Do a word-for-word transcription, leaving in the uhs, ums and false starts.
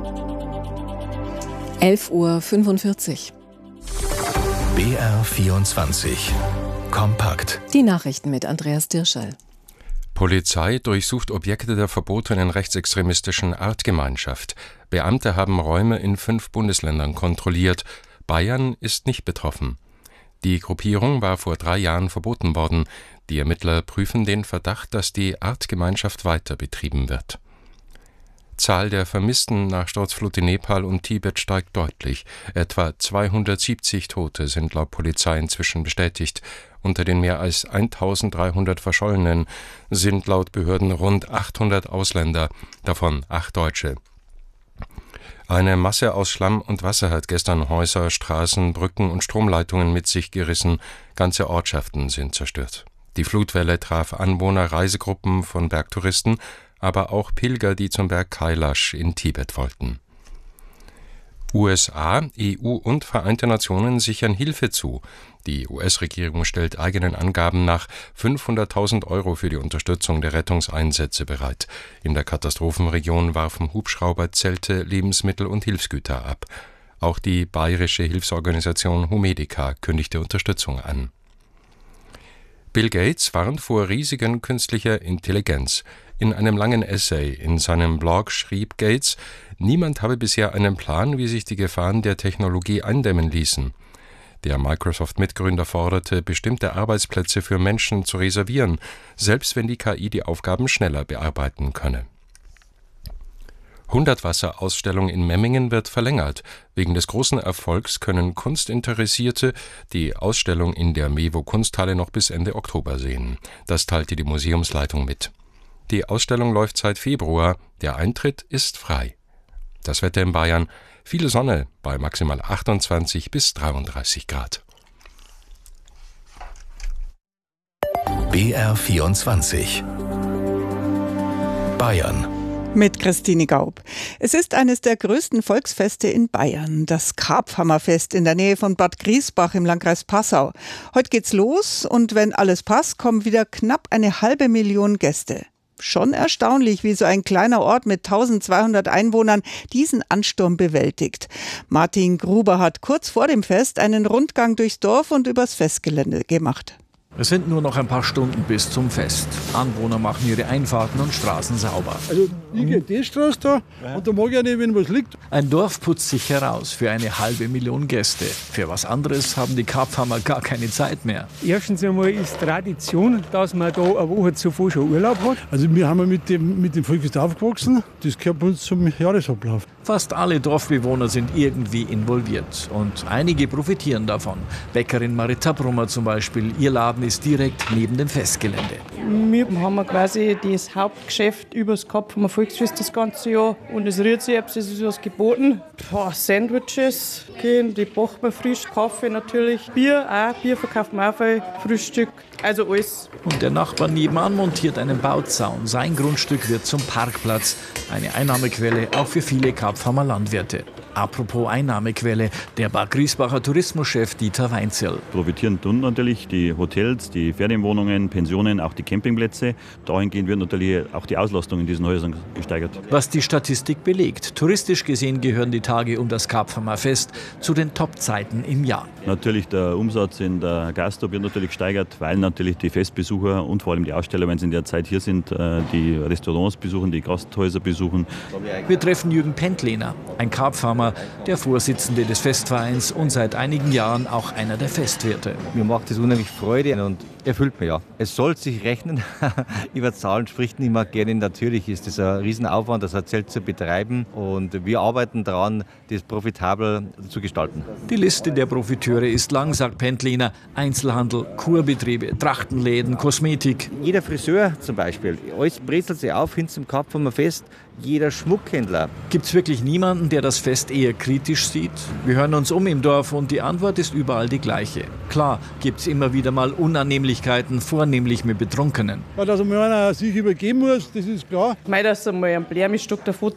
elf Uhr fünfundvierzig. B R vierundzwanzig. Kompakt. Die Nachrichten mit Andreas Dirschall. Polizei durchsucht Objekte der verbotenen rechtsextremistischen Artgemeinschaft. Beamte haben Räume in fünf Bundesländern kontrolliert. Bayern ist nicht betroffen. Die Gruppierung war vor drei Jahren verboten worden. Die Ermittler prüfen den Verdacht, dass die Artgemeinschaft weiter betrieben wird. Zahl der Vermissten nach Sturzflut in Nepal und Tibet steigt deutlich. Etwa zweihundertsiebzig Tote sind laut Polizei inzwischen bestätigt. Unter den mehr als eintausenddreihundert Verschollenen sind laut Behörden rund achthundert Ausländer, davon acht Deutsche. Eine Masse aus Schlamm und Wasser hat gestern Häuser, Straßen, Brücken und Stromleitungen mit sich gerissen. Ganze Ortschaften sind zerstört. Die Flutwelle traf Anwohner, Reisegruppen von Bergtouristen, aber auch Pilger, die zum Berg Kailash in Tibet wollten. U S A, E U und Vereinte Nationen sichern Hilfe zu. Die U S-Regierung stellt eigenen Angaben nach fünfhunderttausend Euro für die Unterstützung der Rettungseinsätze bereit. In der Katastrophenregion warfen Hubschrauber Zelte, Lebensmittel und Hilfsgüter ab. Auch die bayerische Hilfsorganisation Humedica kündigte Unterstützung an. Bill Gates warnt vor Risiken künstlicher Intelligenz. In einem langen Essay in seinem Blog schrieb Gates, niemand habe bisher einen Plan, wie sich die Gefahren der Technologie eindämmen ließen. Der Microsoft-Mitgründer forderte, bestimmte Arbeitsplätze für Menschen zu reservieren, selbst wenn die K I die Aufgaben schneller bearbeiten könne. Hundertwasser-Ausstellung in Memmingen wird verlängert. Wegen des großen Erfolgs können Kunstinteressierte die Ausstellung in der Mevo Kunsthalle noch bis Ende Oktober sehen. Das teilte die Museumsleitung mit. Die Ausstellung läuft seit Februar. Der Eintritt ist frei. Das Wetter in Bayern: viel Sonne bei maximal achtundzwanzig bis dreiunddreißig Grad. B R vierundzwanzig. Bayern. Mit Christine Gaub. Es ist eines der größten Volksfeste in Bayern, das Karpfhammerfest in der Nähe von Bad Griesbach im Landkreis Passau. Heute geht's los und wenn alles passt, kommen wieder knapp eine halbe Million Gäste. Schon erstaunlich, wie so ein kleiner Ort mit eintausendzweihundert Einwohnern diesen Ansturm bewältigt. Martin Gruber hat kurz vor dem Fest einen Rundgang durchs Dorf und übers Festgelände gemacht. Es sind nur noch ein paar Stunden bis zum Fest. Anwohner machen ihre Einfahrten und Straßen sauber. Also ich gehe die Straße da und da mag ich nicht, wenn was liegt. Ein Dorf putzt sich heraus für eine halbe Million Gäste. Für was anderes haben die Karpfhammer gar keine Zeit mehr. Erstens einmal ist Tradition, dass man da eine Woche zuvor schon Urlaub hat. Also wir haben mit dem, mit dem Volksfest aufgewachsen, das gehört bei uns zum Jahresablauf. Fast alle Dorfbewohner sind irgendwie involviert und einige profitieren davon. Bäckerin Marita Brummer zum Beispiel, ihr Laden ist direkt neben dem Festgelände. Wir haben quasi das Hauptgeschäft übers Karpfhammer Volksfest das ganze Jahr und es rührt sich, es ist was geboten. Boah, Sandwiches, okay, die backen wir frisch, Kaffee natürlich, Bier auch, Bier verkaufen wir auch viel, Frühstück, also alles. Und der Nachbar nebenan montiert einen Bauzaun. Sein Grundstück wird zum Parkplatz, eine Einnahmequelle auch für viele Karpfhammer Landwirte. Apropos Einnahmequelle, der Bad Griesbacher Tourismuschef Dieter Weinzierl. Profitieren tun natürlich die Hotels, die Ferienwohnungen, Pensionen, auch die Campingplätze. Dahingehend wird natürlich auch die Auslastung in diesen Häusern gesteigert. Was die Statistik belegt. Touristisch gesehen gehören die Tage um das Karpfhammer Fest zu den Top-Zeiten im Jahr. Natürlich der Umsatz in der Gastro wird natürlich gesteigert, weil natürlich die Festbesucher und vor allem die Aussteller, wenn sie in der Zeit hier sind, die Restaurants besuchen, die Gasthäuser besuchen. Wir treffen Jürgen Pentlehner, ein Karpfhammer, der Vorsitzende des Festvereins und seit einigen Jahren auch einer der Festwirte. Mir macht das unheimlich Freude und erfüllt mich ja. Es soll sich rechnen. Über Zahlen spricht niemand gerne. Natürlich ist das ein Riesenaufwand, das Zelt zu betreiben und wir arbeiten daran, das profitabel zu gestalten. Die Liste der Profiteure ist lang, sagt Pentlehner. Einzelhandel, Kurbetriebe, Trachtenläden, Kosmetik. Jeder Friseur zum Beispiel, alles brezelt sich auf hin zum Karpfhammer Fest. Jeder Schmuckhändler. Gibt es wirklich niemanden, der das Fest eher kritisch sieht? Wir hören uns um im Dorf und die Antwort ist überall die gleiche. Klar gibt es immer wieder mal Unannehmlichkeiten, vornehmlich mit Betrunkenen. Ja, dass einmal einer sich übergeben muss, das ist klar. Ich meine, dass einmal ein Blärmischstock der Foto